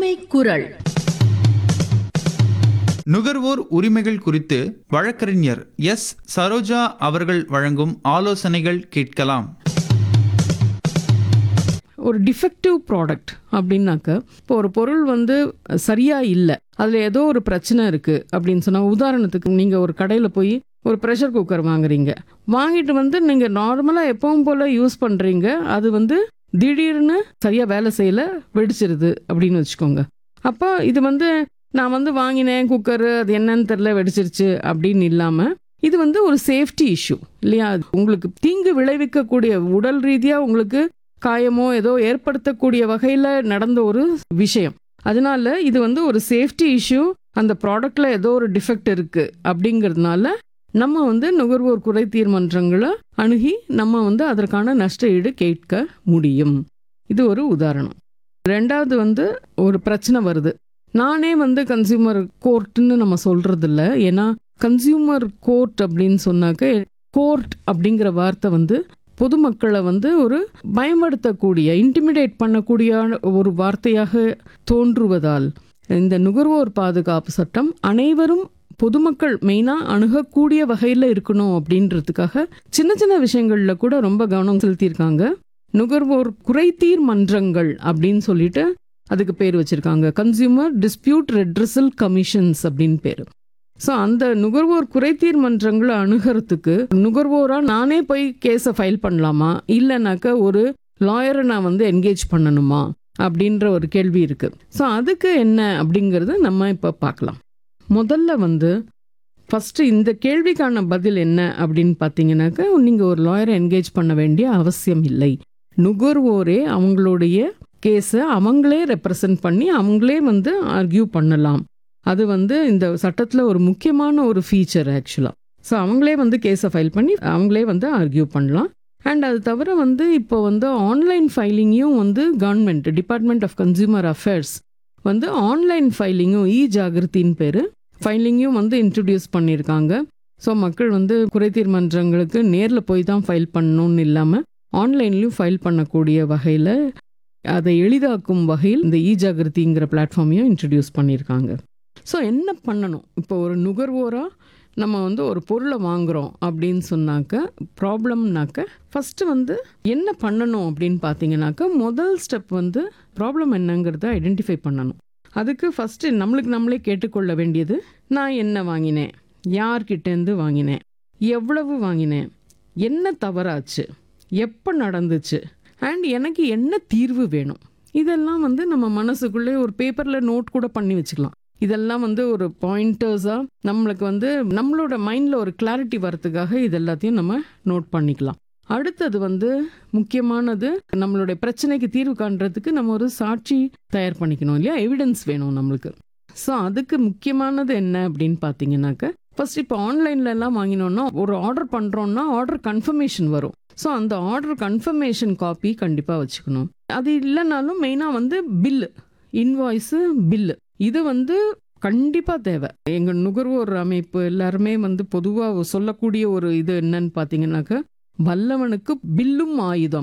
உரிமை குரல். நுகர்வோர் உரிமைகள் குறித்து வழக்கறிஞர் எஸ். சரோஜா அவர்கள் வழங்கும் ஆலோசனைகள் கேட்கலாம். ஒரு டிஃபெக்டிவ் ப்ராடக்ட் அப்படின்னாக்க இப்போ ஒரு பொருள் சரியா இல்லை, அதில் ஏதோ ஒரு பிரச்சனை இருக்குது அப்படின்னு சொன்னால், உதாரணத்துக்கு நீங்கள் ஒரு கடையில் போய் ஒரு ப்ரெஷர் குக்கர் வாங்குறீங்க, வாங்கிட்டு நீங்கள் நார்மலாக எப்பவும் போல் யூஸ் பண்ணுறீங்க, அது திடீர்னு சரியாக வேலை செய்யலை, வெடிச்சிருது அப்படின்னு வச்சுக்கோங்க. அப்போ இது நான் வாங்கினேன் குக்கரு, அது என்னன்னு தெரில, வெடிச்சிருச்சு அப்படின்னு இல்லாமல் இது ஒரு சேஃப்டி இஷ்யூ இல்லையா? உங்களுக்கு தீங்கு விளைவிக்கக்கூடிய, உடல் ரீதியாக உங்களுக்கு காயமோ ஏதோ ஏற்படுத்தக்கூடிய வகையில் நடந்த ஒரு விஷயம். அதனால இது ஒரு சேஃப்டி இஷ்யூ, அந்த ப்ராடக்டில் ஏதோ ஒரு டிஃபெக்ட் இருக்குது அப்படிங்கிறதுனால நம்ம நுகர்வோர் குறைதீர் மன்றங்களை அணுகி நம்ம அதற்கான நஷ்ட ஈடு கேட்க முடியும். இது ஒரு உதாரணம். ரெண்டாவது ஒரு பிரச்சனை வருது, நானே கன்சியூமர் கோர்ட்டுன்னு நம்ம சொல்கிறதில்ல. ஏன்னா கன்சியூமர் கோர்ட் அப்படின்னு சொன்னாக்க, கோர்ட் அப்படிங்கிற வார்த்தை பொதுமக்களை ஒரு பயன்படுத்தக்கூடிய, இன்டிமிடேட் பண்ணக்கூடிய ஒரு வார்த்தையாக தோன்றுவதால் இந்த நுகர்வோர் பாதுகாப்பு சட்டம் அனைவரும் பொதுமக்கள் மெயினாக அணுகக்கூடிய வகையில் இருக்கணும் அப்படின்றதுக்காக சின்ன சின்ன விஷயங்களில் கூட ரொம்ப கவனம் செலுத்தியிருக்காங்க. நுகர்வோர் குறைதீர் மன்றங்கள் அப்படின்னு சொல்லிட்டு அதுக்கு பேர் வச்சுருக்காங்க. கன்சியூமர் டிஸ்பியூட் ரெட்ரஸல் கமிஷன்ஸ் அப்படின்னு பேர். ஸோ அந்த நுகர்வோர் குறைதீர் மன்றங்களை அணுகிறதுக்கு நுகர்வோராக நானே போய் கேஸை ஃபைல் பண்ணலாமா, இல்லைனாக்கா ஒரு லாயரை நான் என்கேஜ் பண்ணணுமா அப்படின்ற ஒரு கேள்வி இருக்குது. ஸோ அதுக்கு என்ன அப்படிங்கிறது நம்ம இப்போ பார்க்கலாம். முதல்ல ஃபஸ்ட்டு இந்த கேள்விக்கான பதில் என்ன அப்படின்னு பார்த்தீங்கன்னாக்கா, நீங்கள் ஒரு லாயரை என்கேஜ் பண்ண வேண்டிய அவசியம் இல்லை. நுகர்வோரே அவங்களுடைய கேஸை அவங்களே ரெப்ரசன்ட் பண்ணி அவங்களே ஆர்கியூ பண்ணலாம். அது இந்த சட்டத்தில் ஒரு முக்கியமான ஒரு ஃபீச்சர் ஆக்சுவலாக. ஸோ அவங்களே கேஸை ஃபைல் பண்ணி அவங்களே ஆர்கியூ பண்ணலாம். அண்ட் அது தவிர இப்போ online ஃபைலிங்கையும் government department of consumer affairs online ஃபைலிங்கும் ஜாகிருத்தின்னு பேர், ஃபைலிங்கையும் இன்ட்ரடியூஸ் பண்ணியிருக்காங்க. ஸோ மக்கள் குறைதீர் மன்றங்களுக்கு நேரில் போய் தான் ஃபைல் பண்ணணும்னு இல்லாமல் ஆன்லைன்லேயும் ஃபைல் பண்ணக்கூடிய வகையில், அதை எளிதாக்கும் வகையில் இந்த ஜாகிருத்திங்கிற பிளாட்ஃபார்மையும் இன்ட்ரடியூஸ் பண்ணியிருக்காங்க. ஸோ என்ன பண்ணணும், இப்போ ஒரு நுகர்வோராக நம்ம ஒரு பொருளை வாங்குகிறோம் அப்படின்னு சொன்னாக்க, ப்ராப்ளம்னாக்க ஃபஸ்ட்டு என்ன பண்ணணும் அப்படின்னு பார்த்தீங்கன்னாக்கா, முதல் ஸ்டெப் ப்ராப்ளம் என்னங்கிறத ஐடென்டிஃபை பண்ணணும். அதுக்கு ஃபஸ்ட்டு நம்மளே கேட்டுக்கொள்ள வேண்டியது, நான் என்ன வாங்கினேன், யார்கிட்டேருந்து வாங்கினேன், எவ்வளவு வாங்கினேன், என்ன தவறாச்சு, எப்போ நடந்துச்சு, அண்ட் எனக்கு என்ன தீர்வு வேணும். இதெல்லாம் நம்ம மனசுக்குள்ளே ஒரு பேப்பரில் நோட் கூட பண்ணி வச்சுக்கலாம். இதெல்லாம் ஒரு பாயிண்டர்ஸாக நம்மளுக்கு நம்மளோட மைண்டில் ஒரு கிளாரிட்டி வரத்துக்காக இது எல்லாத்தையும் நம்ம நோட் பண்ணிக்கலாம். அடுத்தது முக்கியமானது, நம்மளுடைய பிரச்சனைக்கு தீர்வு காண்றதுக்கு நம்ம ஒரு சாட்சி தயார் பண்ணிக்கணும் இல்லையா, எவிடன்ஸ் வேணும் நம்மளுக்கு. ஸோ அதுக்கு முக்கியமானது என்ன அப்படின்னு பார்த்தீங்கன்னாக்க, ஃபர்ஸ்ட் இப்போ ஆன்லைன்லலாம் வாங்கினோன்னா ஒரு ஆர்டர் பண்ணுறோன்னா ஆர்டர் கன்ஃபர்மேஷன் வரும். ஸோ அந்த ஆர்டர் கன்ஃபர்மேஷன் காப்பி கண்டிப்பாக வச்சுக்கணும். அது இல்லைனாலும் மெயினாக பில்லு, இன்வாய்ஸு, பில்லு, இது கண்டிப்பாக தேவை. எங்கள் நுகர்வோர் அமைப்பு எல்லாருமே பொதுவாக சொல்லக்கூடிய ஒரு இது என்னன்னு பார்த்தீங்கன்னாக்க, வல்லவனுக்கு பில்லும் ஆயுதம்